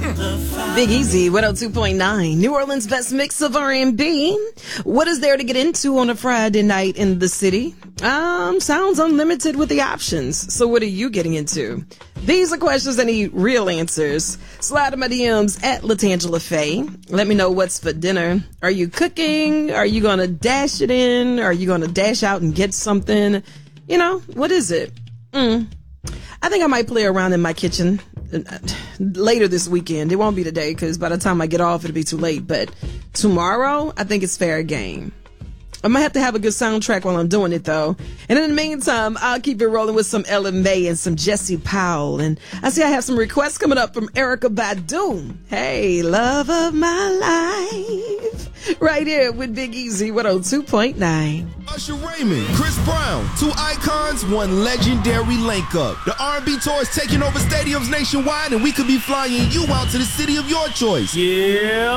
Big Easy, 102.9, New Orleans' best mix of R&B. What is there to get into on a Friday night in the city? Sounds unlimited with the options. So what are you getting into? These are questions that need real answers. Slide in my DMs at Latangela Faye. Let me know what's for dinner. Are you cooking? Are you going to dash it in? Are you going to dash out and get something? You know, what is it? I think I might play around in my kitchen later this weekend. It won't be today because by the time I get off, it'll be too late. But tomorrow, I think it's fair game. I might have to have a good soundtrack while I'm doing it, though. And in the meantime, I'll keep it rolling with some Ella Mai and some Jesse Powell. And I see I have some requests coming up from Erykah Badu. Hey, love of my life. Right here with Big Easy, 102.9. Usher Raymond, Chris Brown, two icons, one legendary link up. The R&B tour is taking over stadiums nationwide, and we could be flying you out to the city of your choice. Yeah,